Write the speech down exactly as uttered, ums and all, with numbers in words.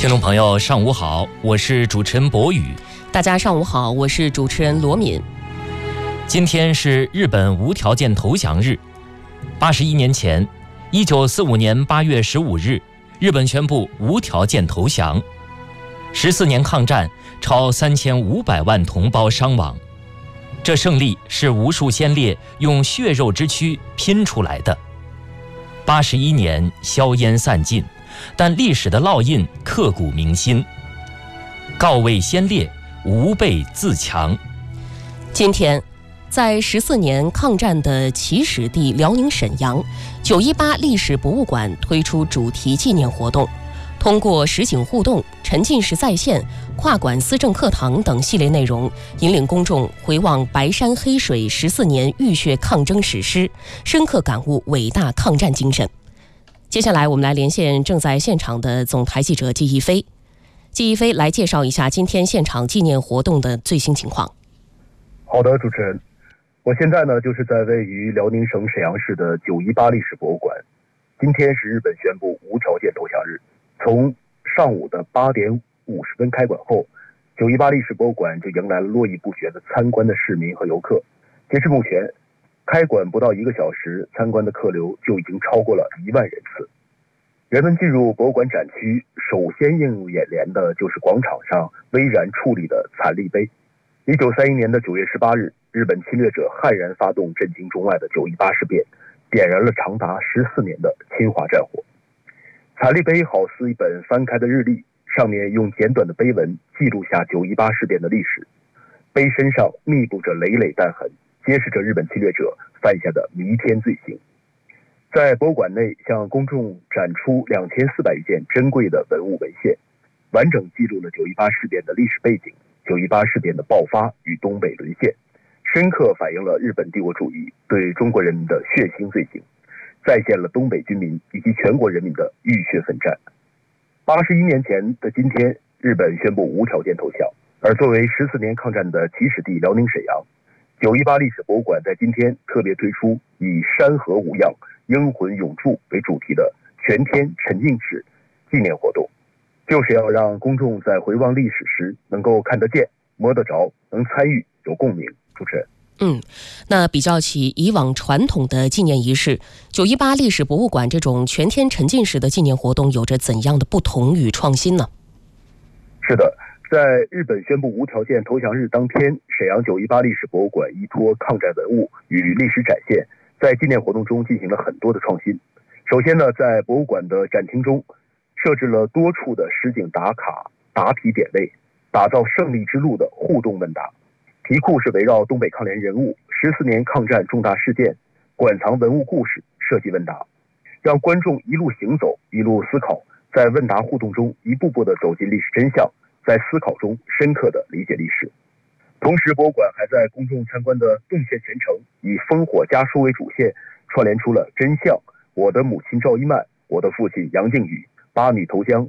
听众朋友上午好，我是主持人博宇。 大家上午好，我是主持人罗敏。 今天是日本无条件投降日。八十一年前，一九四五年八月十五日，日本宣布无条件投降。十四年抗战，超三千五百万同胞伤亡。这胜利是无数先烈用血肉之躯拼出来的。八十一年硝烟散尽，但历史的烙印刻骨铭心。告慰先烈，吾辈自强。 今天，在十四年抗战的起始地辽宁沈阳，九一八历史博物馆推出主题纪念活动，通过实景互动、沉浸式再现、跨馆思政课堂等系列内容，引领公众回望白山黑水十四年浴血抗争史诗，深刻感悟伟大抗战精神。接下来我们来连线正在现场的总台记者季一飞。季一飞来介绍一下今天现场纪念活动的最新情况。 好的，主持人，我现在呢就是在位于辽宁省沈阳市的九一八历史博物馆。今天是日本宣布无条件投降日，从上午的八点五十分开馆后，九一八历史博物馆就迎来了络绎不绝的参观的市民和游客。截至目前，开馆不到一个小时，参观的客流就已经超过了一万人次。人们进入博物馆展区，首先映入眼帘的就是广场上巍然矗立的残立碑。一九三一年的九月十八日，日本侵略者悍然发动震惊中外的九一八事变，点燃了长达十四年的侵华战火。残立碑好似一本翻开的日历，上面用简短的碑文记录下九一八事变的历史。碑身上密布着累累弹痕，揭示着日本侵略者犯下的弥天罪行。在博物馆内向公众展出两千四百余件珍贵的文物文献，完整记录了九一八事变的历史背景、九一八事变的爆发与东北沦陷，深刻反映了日本帝国主义对中国人民的血腥罪行，再现了东北军民以及全国人民的浴血奋战。八十一年前的今天，日本宣布无条件投降，而作为十四年抗战的起始地辽宁沈阳，九一八历史博物馆在今天特别推出以山河无恙、英魂永驻为主题的全天沉浸式纪念活动，就是要让公众在回望历史时能够看得见、摸得着，能参与、有共鸣。主持人。 嗯，那比较起以往传统的纪念仪式，九一八历史博物馆这种全天沉浸式的纪念活动有着怎样的不同与创新呢？ 是的，在日本宣布无条件投降日当天，沈阳九一八历史博物馆依托抗战文物与历史展现，在纪念活动中进行了很多的创新。首先呢，在博物馆的展厅中设置了多处的实景打卡答题点位，打造胜利之路的互动问答。题库是围绕东北抗联人物、十四年抗战重大事件、馆藏文物故事设计问答，让观众一路行走，一路思考，在问答互动中一步步地走进历史真相，在思考中深刻地理解历史。同时，博物馆还在公众参观的动线全程以烽火家书为主线，串联出了真相、我的母亲赵一曼、我的父亲杨靖宇、八米投江、